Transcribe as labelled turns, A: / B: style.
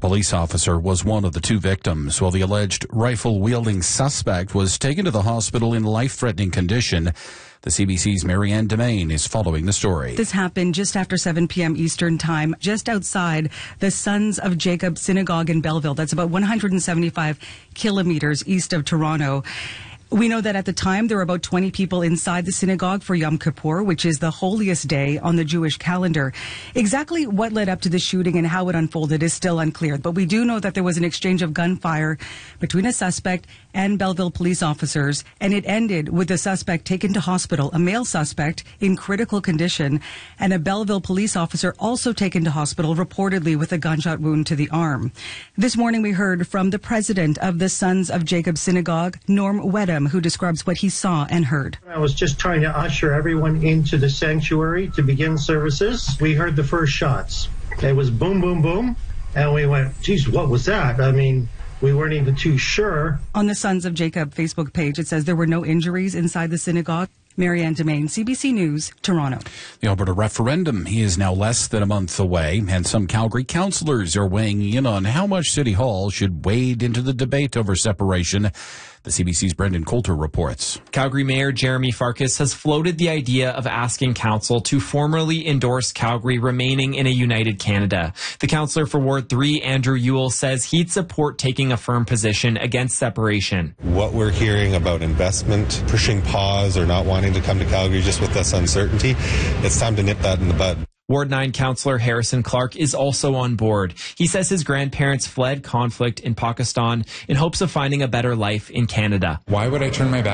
A: police officer was one of the two victims, while the alleged rifle-wielding suspect was taken to the hospital in life-threatening condition. The CBC's Marianne Demain is following the story.
B: This happened just after 7 p.m. Eastern Time, just outside the Sons of Jacob Synagogue in Belleville. That's about 175 kilometers east of Toronto. We know that at the time there were about 20 people inside the synagogue for Yom Kippur, which is the holiest day on the Jewish calendar. Exactly what led up to the shooting and how it unfolded is still unclear, but we do know that there was an exchange of gunfire between a suspect and Belleville police officers, and it ended with the suspect taken to hospital, a male suspect in critical condition, and a Belleville police officer also taken to hospital, reportedly with a gunshot wound to the arm. This morning we heard from the president of the Sons of Jacob Synagogue, Norm Wedham, who describes what he saw and heard.
C: I was just trying to usher everyone into the sanctuary to begin services. We heard the first shots. It was boom, boom, boom. And we went, geez, what was that? I mean, we weren't even too sure.
B: On the Sons of Jacob Facebook page, it says there were no injuries inside the synagogue. Marianne Demain, CBC News, Toronto.
A: The Alberta referendum is now less than a month away, and some Calgary councillors are weighing in on how much City Hall should wade into the debate over separation. The CBC's Brendan Coulter reports.
D: Calgary Mayor Jeremy Farkas has floated the idea of asking Council to formally endorse Calgary remaining in a united Canada. The councillor for Ward 3, Andrew Ewell, says he'd support taking a firm position against separation.
E: What we're hearing about investment, pushing pause or not wanting to come to Calgary just with this uncertainty, it's time to nip that in the bud.
D: Ward 9 councillor Harrison Clark is also on board. He says his grandparents fled conflict in Pakistan in hopes of finding a better life in Canada.
F: Why would I turn my back